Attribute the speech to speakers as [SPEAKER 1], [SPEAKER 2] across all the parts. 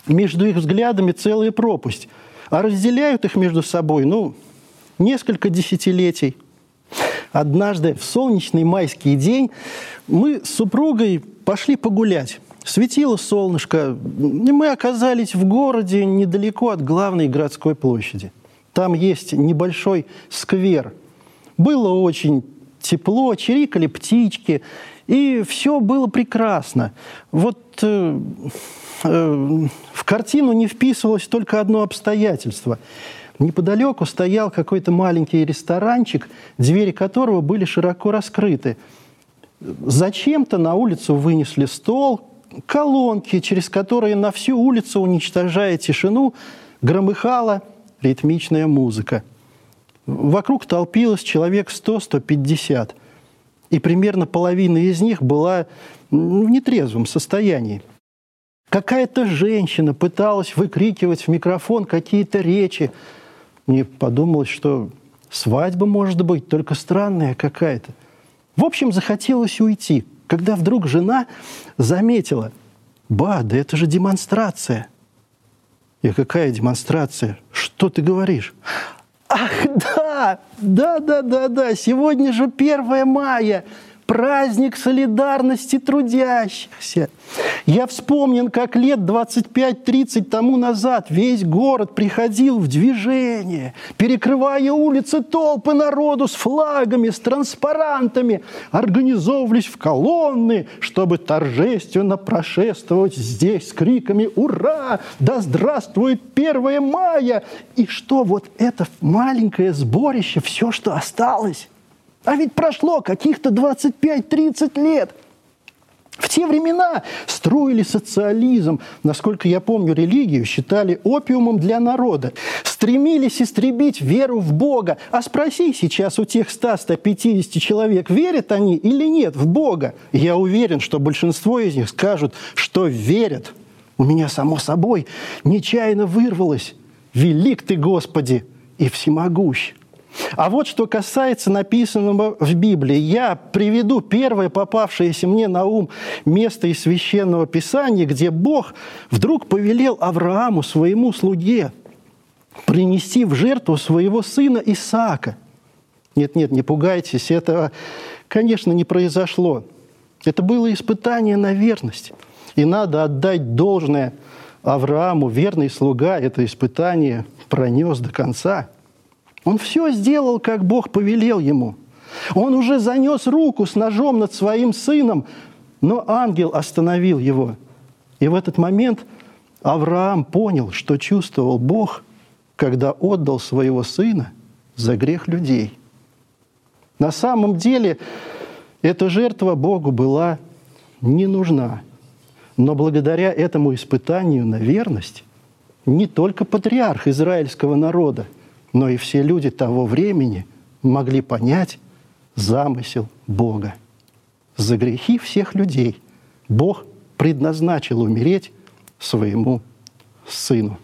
[SPEAKER 1] между их взглядами целая пропасть, а разделяют их между собой, несколько десятилетий. Однажды в солнечный майский день мы с супругой пошли погулять. Светило солнышко, и мы оказались в городе недалеко от главной городской площади. Там есть небольшой сквер. Было очень тепло, чирикали птички, и все было прекрасно. В картину не вписывалось только одно обстоятельство. Неподалеку стоял какой-то маленький ресторанчик, двери которого были широко раскрыты. Зачем-то на улицу вынесли стол, колонки, через которые на всю улицу, уничтожая тишину, громыхала ритмичная музыка. Вокруг толпилось человек 100-150, и примерно половина из них была в нетрезвом состоянии. Какая-то женщина пыталась выкрикивать в микрофон какие-то речи. Мне подумалось, что свадьба может быть, только странная какая-то. В общем, захотелось уйти, когда вдруг жена заметила: «Ба, да это же демонстрация». Я: «Какая демонстрация? Что ты говоришь?» «Ах, да, сегодня же 1 мая, праздник солидарности трудящихся. Я вспомнил, как лет 25-30 тому назад весь город приходил в движение, перекрывая улицы толпы народу с флагами, с транспарантами, организовывались в колонны, чтобы торжественно прошествовать здесь с криками «Ура! Да здравствует 1 мая!» И что вот это маленькое сборище, все, что осталось? А ведь прошло каких-то 25-30 лет. В те времена строили социализм. Насколько я помню, религию считали опиумом для народа. Стремились истребить веру в Бога. А спроси сейчас у тех 100-150 человек, верят они или нет в Бога. Я уверен, что большинство из них скажут, что верят. У меня, само собой, нечаянно вырвалось: «Велик ты, Господи, и всемогущ». А вот что касается написанного в Библии. Я приведу первое попавшееся мне на ум место из Священного Писания, где Бог вдруг повелел Аврааму, своему слуге, принести в жертву своего сына Исаака. Нет, не пугайтесь, этого, конечно, не произошло. Это было испытание на верность. И надо отдать должное Аврааму. Верный слуга это испытание пронес до конца. Он все сделал, как Бог повелел ему. Он уже занес руку с ножом над своим сыном, но ангел остановил его. И в этот момент Авраам понял, что чувствовал Бог, когда отдал своего сына за грех людей. На самом деле эта жертва Богу была не нужна. Но благодаря этому испытанию на верность не только патриарх израильского народа, но и все люди того времени могли понять замысел Бога. За грехи всех людей Бог предназначил умереть своему Сыну.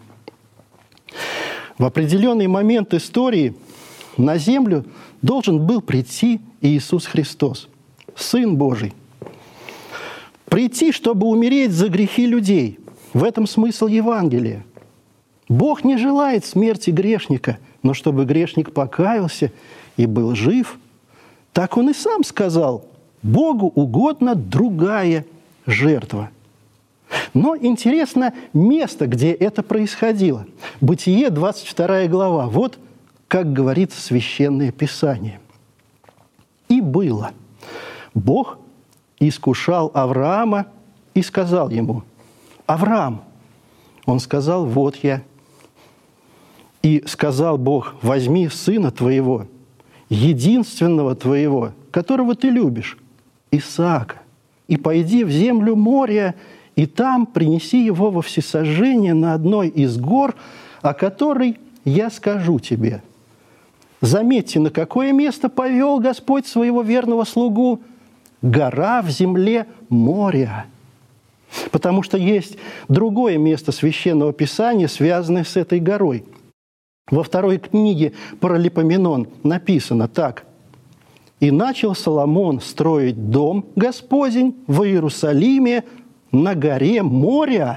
[SPEAKER 1] В определенный момент истории на землю должен был прийти Иисус Христос, Сын Божий. Прийти, чтобы умереть за грехи людей. В этом смысл Евангелия. Бог не желает смерти грешника, но чтобы грешник покаялся и был жив. Так Он и сам сказал: Богу угодна другая жертва. Но интересно место, где это происходило. Бытие, 22 глава. Вот как говорит Священное Писание. «И было: Бог искушал Авраама и сказал ему: Авраам. Он сказал: вот я. И сказал Бог: возьми сына твоего, единственного твоего, которого ты любишь, Исаака, и пойди в землю Мория, и там принеси его во всесожжение на одной из гор, о которой я скажу тебе». Заметьте, на какое место повел Господь своего верного слугу? Гора в земле Мория. Потому что есть другое место Священного Писания, связанное с этой горой. Во второй книге Паралипоменон написано так: «И начал Соломон строить дом Господень в Иерусалиме на горе Мория,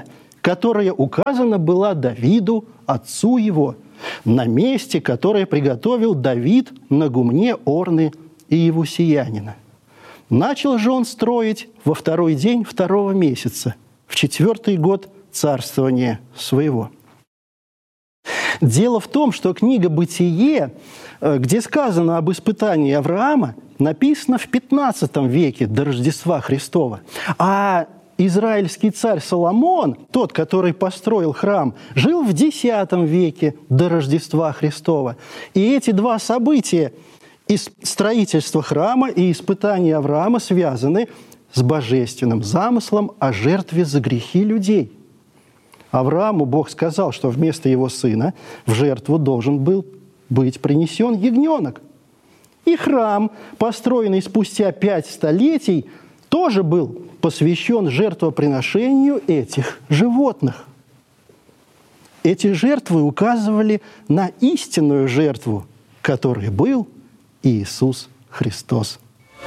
[SPEAKER 1] которая указана была Давиду, отцу его, на месте, которое приготовил Давид на гумне Орны и Иевусеянина. Начал же он строить во 2-й день 2-го месяца, в 4-й год царствования своего». Дело в том, что книга «Бытие», где сказано об испытании Авраама, написана в 15 веке до Рождества Христова. А израильский царь Соломон, тот, который построил храм, жил в X веке до Рождества Христова. И эти два события, строительство храма и испытание Авраама, связаны с божественным замыслом о жертве за грехи людей. Аврааму Бог сказал, что вместо его сына в жертву должен был быть принесен ягненок. И храм, построенный спустя 5 столетий, тоже был посвящен жертвоприношению этих животных. Эти жертвы указывали на истинную жертву, которой был Иисус Христос.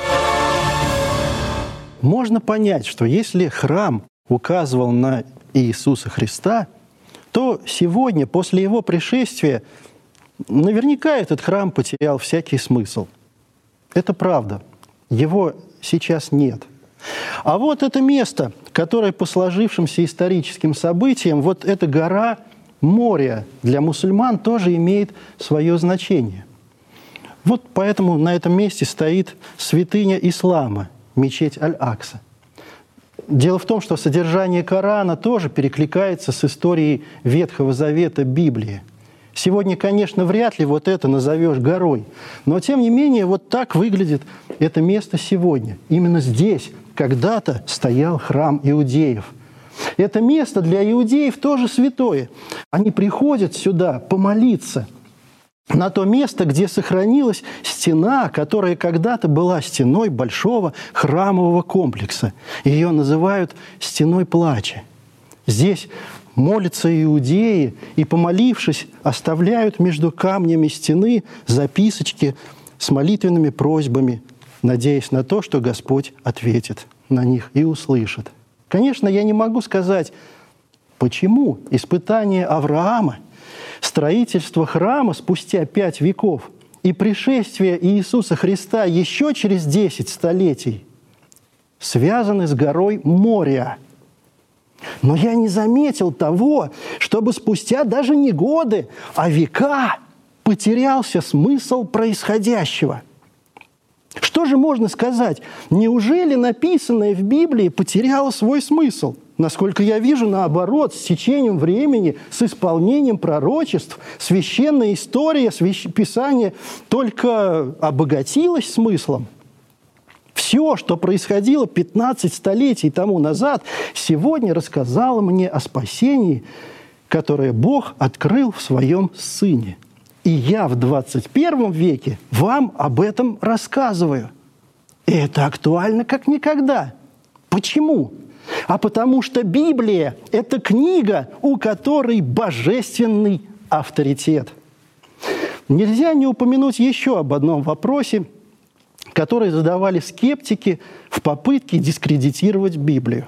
[SPEAKER 1] Можно понять, что если храм указывал на Иисуса Христа, то сегодня, после Его пришествия, наверняка этот храм потерял всякий смысл. Это правда. Его сейчас нет. А вот это место, которое по сложившимся историческим событиям, вот эта гора Мория для мусульман тоже имеет свое значение. Вот поэтому на этом месте стоит святыня ислама, мечеть Аль-Акса. Дело в том, что содержание Корана тоже перекликается с историей Ветхого Завета Библии. Сегодня, конечно, вряд ли вот это назовешь горой, но, тем не менее, вот так выглядит это место сегодня. Именно здесь когда-то стоял храм иудеев. Это место для иудеев тоже святое. Они приходят сюда помолиться на то место, где сохранилась стена, которая когда-то была стеной большого храмового комплекса. Ее называют «стеной плача». Здесь молятся иудеи и, помолившись, оставляют между камнями стены записочки с молитвенными просьбами, надеясь на то, что Господь ответит на них и услышит. Конечно, я не могу сказать, почему испытание Авраама, строительство храма спустя 5 веков и пришествие Иисуса Христа еще через 10 столетий связаны с горой Мория. Но я не заметил того, чтобы спустя даже не годы, а века потерялся смысл происходящего. Что же можно сказать? Неужели написанное в Библии потеряло свой смысл? Насколько я вижу, наоборот, с течением времени, с исполнением пророчеств, священная история, Писание только обогатилось смыслом. Все, что происходило 15 столетий тому назад, сегодня рассказало мне о спасении, которое Бог открыл в Своем Сыне. И я в 21 веке вам об этом рассказываю. И это актуально как никогда. Почему? А потому что Библия – это книга, у которой божественный авторитет. Нельзя не упомянуть еще об одном вопросе, который задавали скептики в попытке дискредитировать Библию.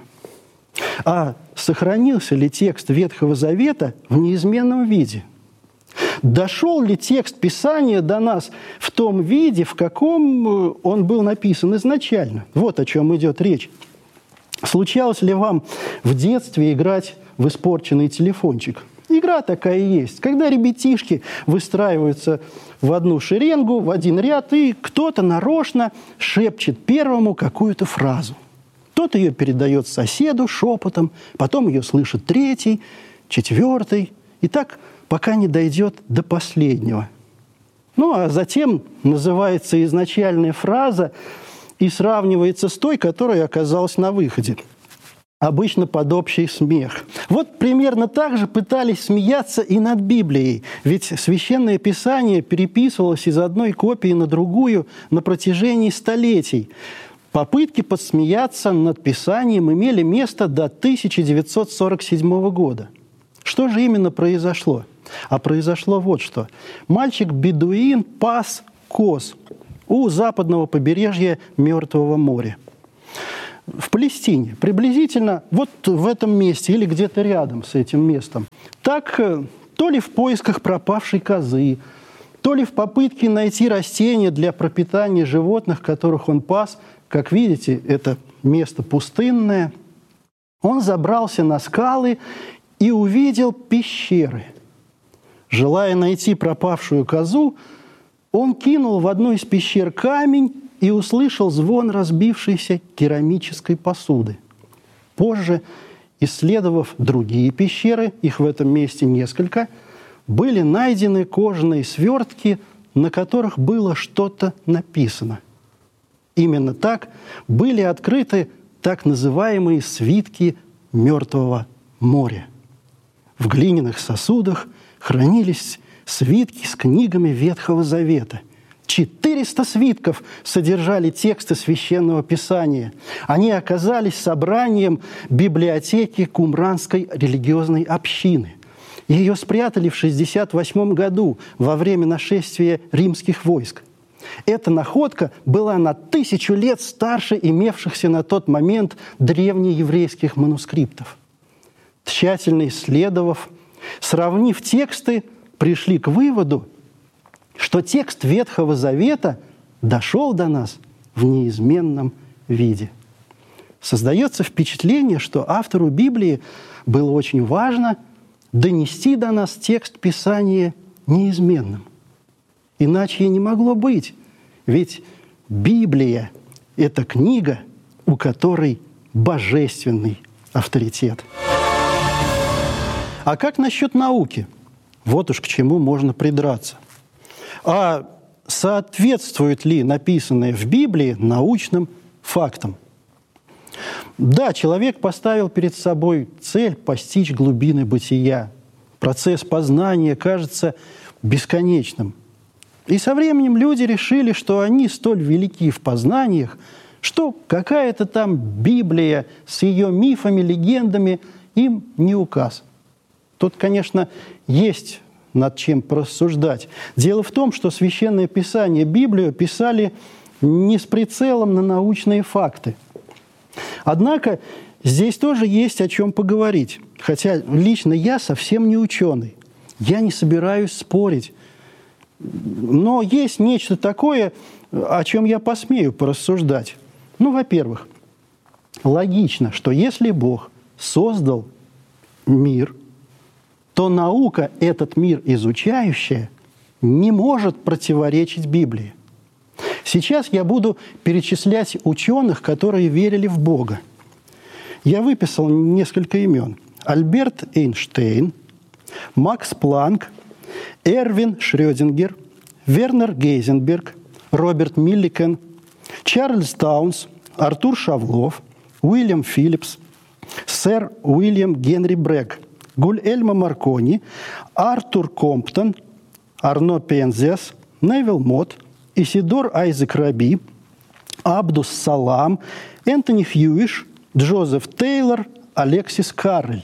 [SPEAKER 1] А сохранился ли текст Ветхого Завета в неизменном виде? Дошел ли текст Писания до нас в том виде, в каком он был написан изначально? Вот о чем идет речь. Случалось ли вам в детстве играть в испорченный телефончик? Игра такая есть, когда ребятишки выстраиваются в одну шеренгу, в один ряд, и кто-то нарочно шепчет первому какую-то фразу. Тот ее передает соседу шепотом, потом ее слышит третий, четвертый, и так пока не дойдет до последнего. Ну, а затем называется изначальная фраза и сравнивается с той, которая оказалась на выходе. Обычно под общий смех. Вот примерно так же пытались смеяться и над Библией. Ведь Священное Писание переписывалось из одной копии на другую на протяжении столетий. Попытки подсмеяться над Писанием имели место до 1947 года. Что же именно произошло? А произошло вот что. Мальчик-бедуин пас коз у западного побережья Мертвого моря. в Палестине, приблизительно вот в этом месте или где-то рядом с этим местом. Так, то ли в поисках пропавшей козы, то ли в попытке найти растения для пропитания животных, которых он пас. Как видите, это место пустынное. Он забрался на скалы и увидел пещеры. Желая найти пропавшую козу, он кинул в одну из пещер камень и услышал звон разбившейся керамической посуды. Позже, исследовав другие пещеры, их в этом месте несколько, были найдены кожаные свертки, на которых было что-то написано. Именно так были открыты так называемые свитки Мертвого моря. В глиняных сосудах хранились свитки с книгами Ветхого Завета. 400 свитков содержали тексты Священного Писания. Они оказались собранием библиотеки Кумранской религиозной общины. Ее спрятали в 1968 году во время нашествия римских войск. Эта находка была на 1000 лет старше имевшихся на тот момент древнееврейских манускриптов. Тщательно исследовав, сравнив тексты, пришли к выводу, что текст Ветхого Завета дошел до нас в неизменном виде. Создается впечатление, что автору Библии было очень важно донести до нас текст Писания неизменным. Иначе и не могло быть. Ведь Библия – это книга, у которой божественный авторитет. А как насчет науки? Вот уж к чему можно придраться. А соответствует ли написанное в Библии научным фактам? Да, человек поставил перед собой цель постичь глубины бытия. Процесс познания кажется бесконечным. И со временем люди решили, что они столь велики в познаниях, что какая-то там Библия с ее мифами, легендами им не указ. Тут, конечно, есть над чем порассуждать. Дело в том, что Священное Писание, Библию, писали не с прицелом на научные факты. Однако здесь тоже есть о чем поговорить. Хотя лично я совсем не ученый. Я не собираюсь спорить. Но есть нечто такое, о чем я посмею порассуждать. Ну, во-первых, логично, что если Бог создал мир, то наука, этот мир изучающая, не может противоречить Библии. Сейчас я буду перечислять ученых, которые верили в Бога. Я выписал несколько имен. Альберт Эйнштейн, Макс Планк, Эрвин Шрёдингер, Вернер Гейзенберг, Роберт Милликен, Чарльз Таунс, Артур Шавлов, Уильям Филлипс, сэр Уильям Генри Брэгг, Гульэльма Маркони, Артур Комптон, Арно Пензиас, Невил Мот, Исидор Айзек Раби, Абдус Салам, Энтони Хьюиш, Джозеф Тейлор, Алексис Каррель.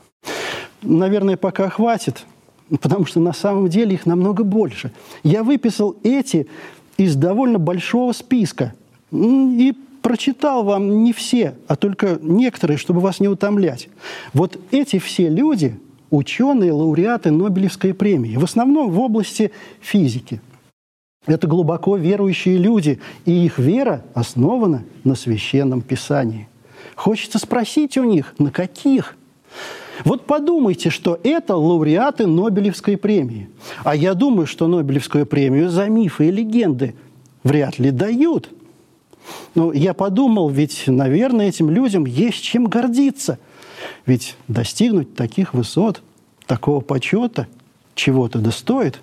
[SPEAKER 1] Наверное, пока хватит, потому что на самом деле их намного больше. Я выписал эти из довольно большого списка и прочитал вам не все, а только некоторые, чтобы вас не утомлять. Вот эти все люди – ученые, лауреаты Нобелевской премии, в основном в области физики. Это глубоко верующие люди, и их вера основана на Священном Писании. Хочется спросить у них, на каких? Вот подумайте, что это лауреаты Нобелевской премии. А я думаю, что Нобелевскую премию за мифы и легенды вряд ли дают. Но я подумал, ведь, наверное, этим людям есть чем гордиться. Ведь достигнуть таких высот, такого почета, чего-то достоит.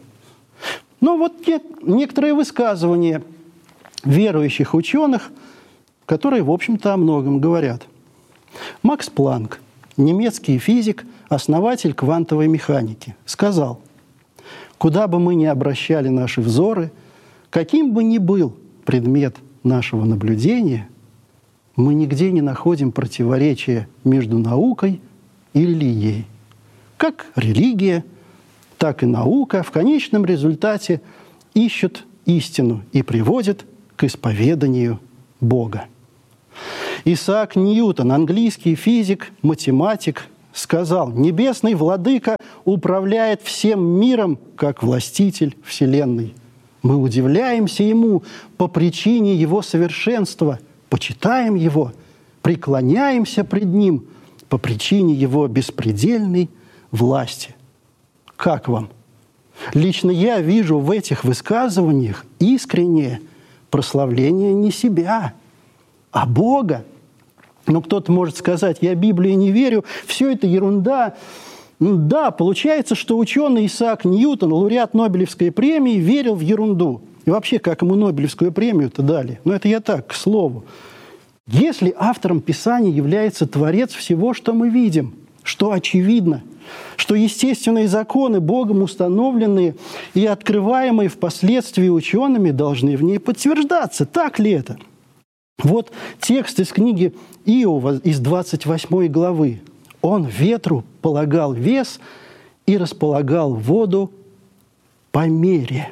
[SPEAKER 1] Но вот некоторые высказывания верующих ученых, которые, в общем-то, о многом говорят. Макс Планк, немецкий физик, основатель квантовой механики, сказал: «Куда бы мы ни обращали наши взоры, каким бы ни был предмет нашего наблюдения, мы нигде не находим противоречия между наукой и религией. Как религия, так и наука в конечном результате ищут истину и приводят к исповеданию Бога». Исаак Ньютон, английский физик, математик, сказал: «Небесный владыка управляет всем миром, как властитель вселенной. Мы удивляемся ему по причине его совершенства, почитаем его, преклоняемся пред ним по причине его беспредельной власти». Как вам? Лично я вижу в этих высказываниях искреннее прославление не себя, а Бога. Но кто-то может сказать: я Библии не верю, все это ерунда. Да, получается, что ученый Исаак Ньютон, лауреат Нобелевской премии, верил в ерунду. И вообще, как ему Нобелевскую премию-то дали? Но это я так, к слову. Если автором Писания является Творец всего, что мы видим, что очевидно, что естественные законы, Богом установленные и открываемые впоследствии учеными, должны в ней подтверждаться. Так ли это? Вот текст из книги Иова, из 28 главы. «Он ветру полагал вес и располагал воду по мере».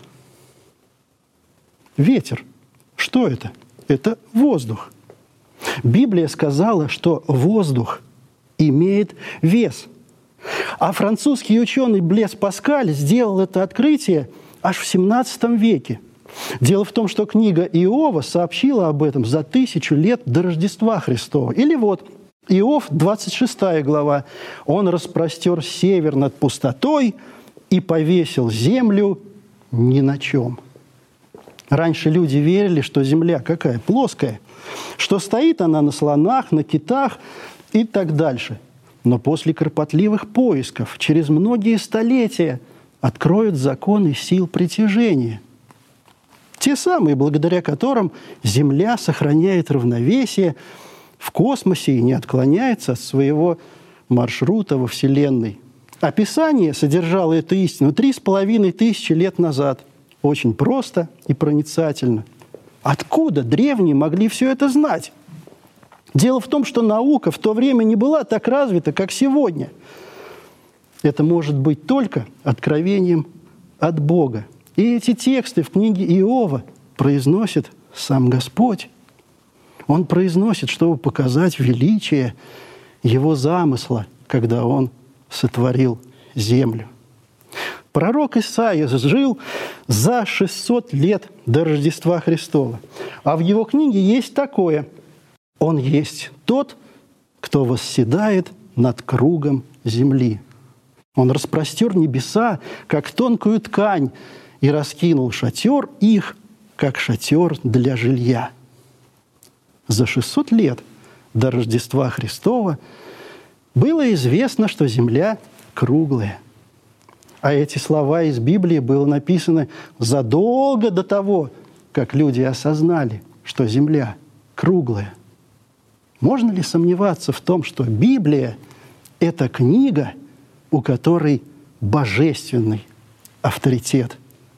[SPEAKER 1] Ветер. Что это? Это воздух. Библия сказала, что воздух имеет вес. А французский ученый Блес Паскаль сделал это открытие аж в XVII веке. Дело в том, что книга Иова сообщила об этом за 1000 лет до Рождества Христова. Или вот Иов, 26 глава. «Он распростер север над пустотой и повесил землю ни на чем». Раньше люди верили, что земля какая? Плоская. Что стоит она на слонах, на китах и так дальше. Но после кропотливых поисков через многие столетия откроют законы сил притяжения. Те самые, благодаря которым Земля сохраняет равновесие в космосе и не отклоняется от своего маршрута во Вселенной. Описание содержало эту истину 3500 лет назад. Очень просто и проницательно. Откуда древние могли все это знать? Дело в том, что наука в то время не была так развита, как сегодня. Это может быть только откровением от Бога. И эти тексты в книге Иова произносит сам Господь. Он произносит, чтобы показать величие Его замысла, когда Он сотворил землю. Пророк Исаия жил за 600 лет до Рождества Христова. А в его книге есть такое: «Он есть тот, кто восседает над кругом земли. Он распростер небеса, как тонкую ткань, и раскинул шатер их, как шатер для жилья». За 600 лет до Рождества Христова было известно, что земля круглая. А эти слова из Библии были написаны задолго до того, как люди осознали, что земля круглая. Можно ли сомневаться в том, что Библия – это книга, у которой божественный авторитет?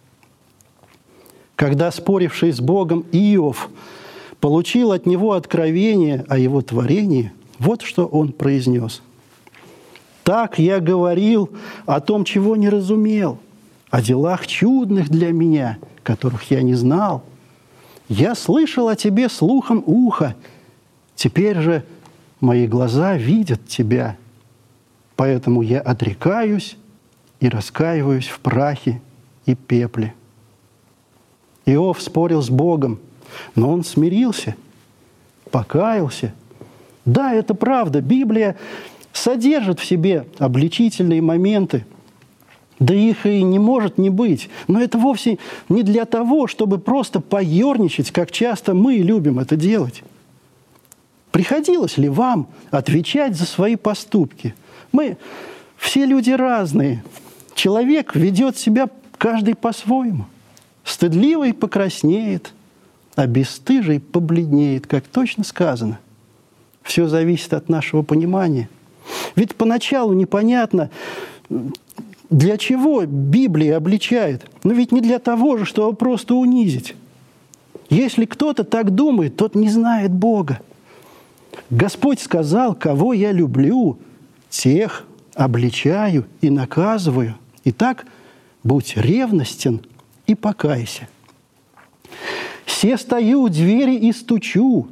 [SPEAKER 1] Когда споривший с Богом Иов получил от него откровение о его творении, вот что он произнес: «Так я говорил о том, чего не разумел, о делах чудных для меня, которых я не знал. Я слышал о тебе слухом уха, теперь же мои глаза видят тебя. Поэтому я отрекаюсь и раскаиваюсь в прахе и пепле». Иов спорил с Богом, но он смирился, покаялся. Да, это правда, Библия содержит в себе обличительные моменты, да их и не может не быть. Но это вовсе не для того, чтобы просто поерничать, как часто мы любим это делать. Приходилось ли вам отвечать за свои поступки? Мы все люди разные. Человек ведет себя каждый по-своему. Стыдливый покраснеет, а бесстыжий побледнеет, как точно сказано. Все зависит от нашего понимания. Ведь поначалу непонятно, для чего Библия обличает. Но ведь не для того же, чтобы просто унизить. Если кто-то так думает, тот не знает Бога. Господь сказал: «Кого я люблю, тех обличаю и наказываю. Итак, будь ревностен и покайся. Се стою у двери и стучу.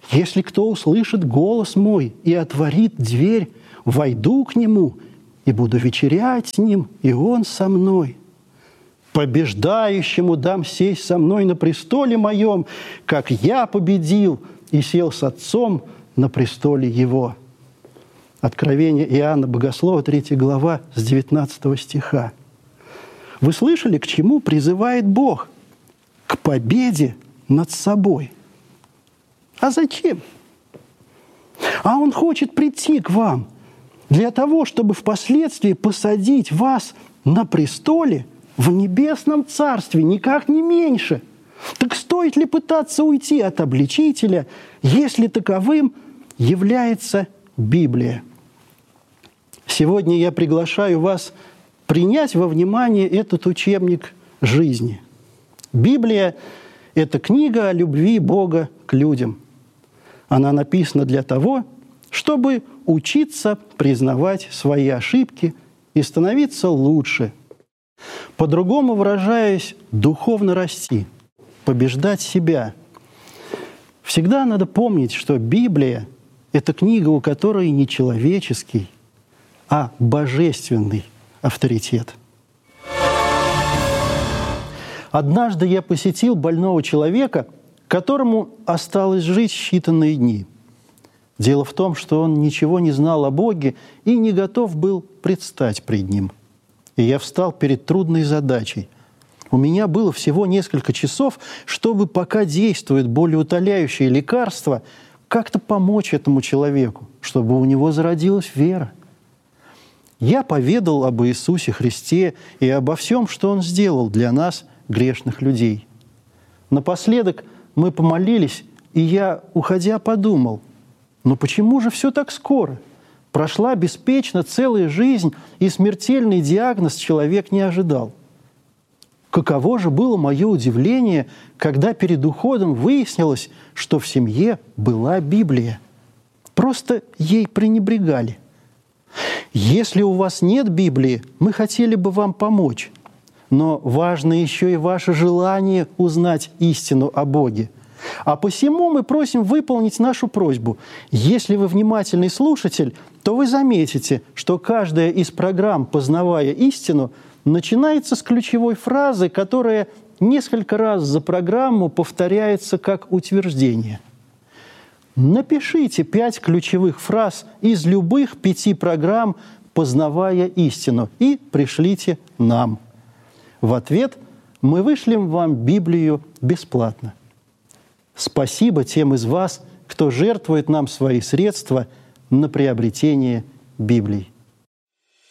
[SPEAKER 1] Если кто услышит голос мой и отворит дверь, войду к нему и буду вечерять с ним, и он со мной. Побеждающему дам сесть со мной на престоле моем, как я победил и сел с Отцом на престоле Его». Откровение Иоанна Богослова, 3 глава, с 19 стиха. Вы слышали, к чему призывает Бог? К победе над собой. А зачем? А Он хочет прийти к вам для того, чтобы впоследствии посадить вас на престоле в небесном царстве, никак не меньше. Так стоит ли пытаться уйти от обличителя, если таковым является Библия? Сегодня я приглашаю вас принять во внимание этот учебник жизни. Библия – это книга о любви Бога к людям. Она написана для того, чтобы учиться признавать свои ошибки и становиться лучше. По-другому выражаясь, духовно расти, побеждать себя. Всегда надо помнить, что Библия – это книга, у которой не человеческий, а божественный авторитет. Однажды я посетил больного человека, которому осталось жить считанные дни. Дело в том, что он ничего не знал о Боге и не готов был предстать пред Ним. И я встал перед трудной задачей. У меня было всего несколько часов, чтобы, пока действует болеутоляющее лекарство, как-то помочь этому человеку, чтобы у него зародилась вера. Я поведал об Иисусе Христе и обо всем, что Он сделал для нас, грешных людей. Напоследок мы помолились, и я, уходя, подумал, но почему же все так скоро? Прошла беспечно целая жизнь, и смертельный диагноз человек не ожидал. Каково же было мое удивление, когда перед уходом выяснилось, что в семье была Библия. Просто ей пренебрегали. Если у вас нет Библии, мы хотели бы вам помочь. Но важно еще и ваше желание узнать истину о Боге. А посему мы просим выполнить нашу просьбу. Если вы внимательный слушатель, то вы заметите, что каждая из программ «Познавая истину» начинается с ключевой фразы, которая несколько раз за программу повторяется как утверждение. Напишите 5 ключевых фраз из любых 5 программ «Познавая истину» и пришлите нам. В ответ мы вышлем вам Библию бесплатно. Спасибо тем из вас, кто жертвует нам свои средства на приобретение Библии.